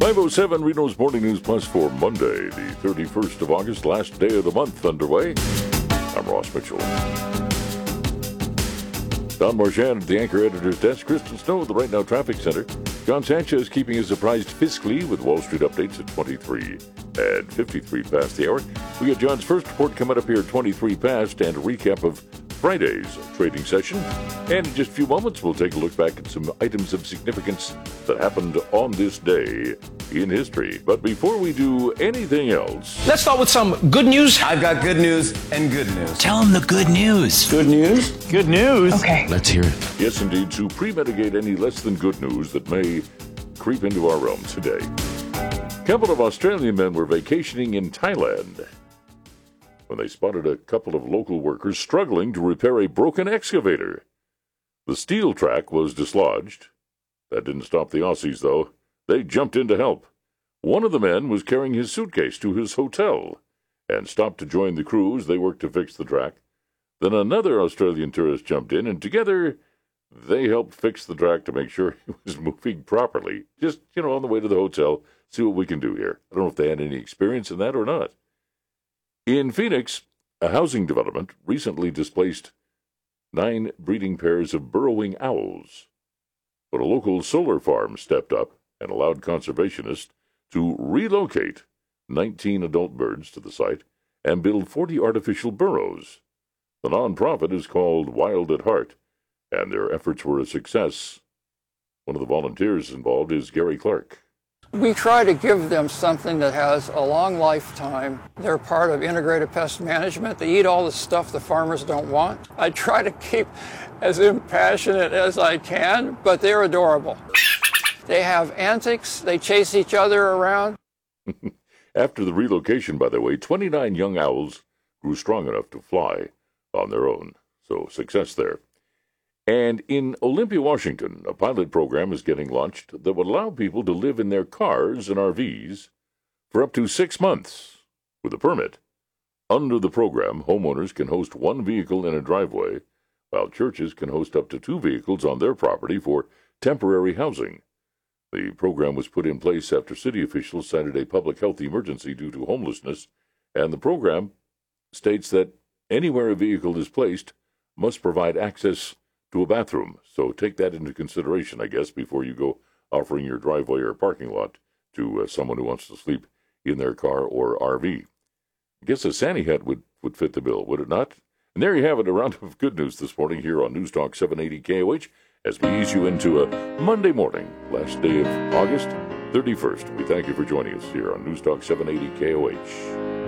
5:07 Reno's Morning News Plus for Monday, the 31st of August, last day of the month underway. I'm Ross Mitchell. Don Marchand at the Anchor Editor's Desk. Kristen Snow at the Right Now Traffic Center. John Sanchez keeping us apprised fiscally with Wall Street updates at 23 and 53 past the hour. We got John's first report coming up here at 23 past and a recap of Friday's trading session. And in just a few moments, we'll take a look back at some items of significance that happened on this day in history. But before we do anything else, let's start with some good news. I've got good news and good news. Tell them the good news. Good news? Good news. Okay. Let's hear it. yes, indeed, to premeditate any less than good news that may creep into our realm today. A couple of Australian men were vacationing in Thailand when they spotted a couple of local workers struggling to repair a broken excavator. The steel track was dislodged. That didn't stop the Aussies, though. They jumped in to help. One of the men was carrying his suitcase to his hotel and stopped to join the crew as they worked to fix the track. Then another Australian tourist jumped in, and together they helped fix the track to make sure it was moving properly. Just, on the way to the hotel, see what we can do here. I don't know if they had any experience in that or not. In Phoenix, a housing development recently displaced 9 breeding pairs of burrowing owls. But a local solar farm stepped up and allowed conservationists to relocate 19 adult birds to the site and build 40 artificial burrows. The nonprofit is called Wild at Heart, and their efforts were a success. One of the volunteers involved is Gary Clark. We try to give them something that has a long lifetime. They're part of integrated pest management. They eat all the stuff the farmers don't want. I try to keep as impassionate as I can, but they're adorable. They have antics. They chase each other around. After the relocation, by the way, 29 young owls grew strong enough to fly on their own. So success there. And in Olympia, Washington, a pilot program is getting launched that would allow people to live in their cars and RVs for up to 6 months with a permit. Under the program, homeowners can host 1 vehicle in a driveway, while churches can host up to 2 vehicles on their property for temporary housing. The program was put in place after city officials cited a public health emergency due to homelessness, and the program states that anywhere a vehicle is placed must provide access to a bathroom. So take that into consideration, I guess, before you go offering your driveway or parking lot to someone who wants to sleep in their car or RV. I guess a Santa hat would fit the bill, would it not? And there you have it, a round of good news this morning here on News Talk 780 KOH as we ease you into a Monday morning, last day of August 31st. We thank you for joining us here on News Talk 780 KOH.